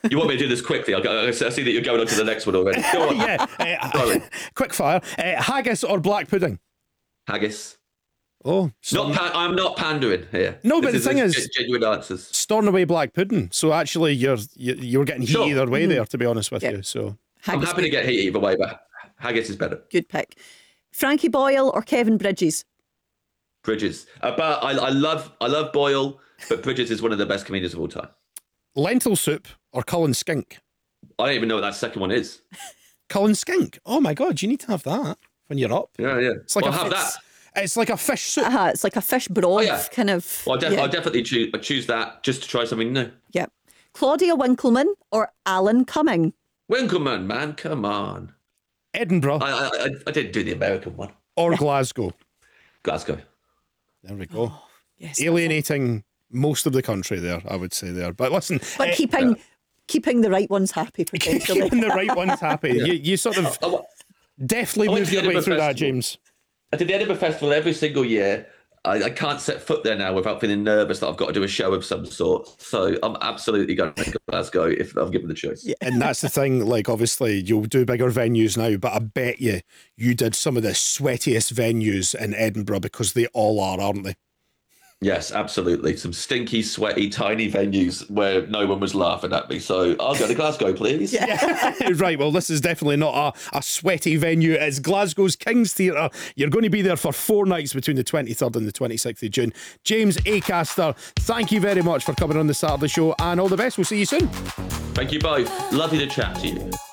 You want me to do this quickly? I see that you're going on to the next one already. Go on. Yeah. Quick fire. Haggis or black pudding? Haggis. Oh, I'm not pandering here. No, but the thing is, genuine answers. Stornoway black pudding. So actually, you're getting heat either way there. To be honest with you, so I'm happy to get heat either way, but haggis is better. Good pick. Frankie Boyle or Kevin Bridges? Bridges. But I love Boyle, but Bridges is one of the best comedians of all time. Lentil soup or Cullen skink? I don't even know what that second one is. Cullen skink. Oh my God, you need to have that when you're up. Yeah. It's like have that. It's like a fish soup. It's like a fish broth kind of. Well, I'll definitely choose that just to try something new. Yeah. Claudia Winkleman or Alan Cumming? Winkleman, man, come on. Edinburgh. I didn't do the American one. Or Glasgow. Glasgow. There we go. Oh, yes. Alienating most of the country there, I would say there. But listen. But keeping the right ones happy, potentially. Keeping the right ones happy. You sort of deftly moved your way through that, James. I did the Edinburgh Festival every single year. I can't set foot there now without feeling nervous that I've got to do a show of some sort. So I'm absolutely going to Glasgow if I'm given the choice. Yeah. And that's the thing, like, obviously, you'll do bigger venues now, but I bet you did some of the sweatiest venues in Edinburgh because they all are, aren't they? Yes, absolutely. Some stinky, sweaty, tiny venues where no one was laughing at me. So I'll go to Glasgow, please. Yeah. Right, well, this is definitely not a sweaty venue. It's Glasgow's King's Theatre. You're going to be there for 4 nights between the 23rd and the 26th of June. James Acaster, thank you very much for coming on the Saturday show, and all the best. We'll see you soon. Thank you both. Lovely to chat to you.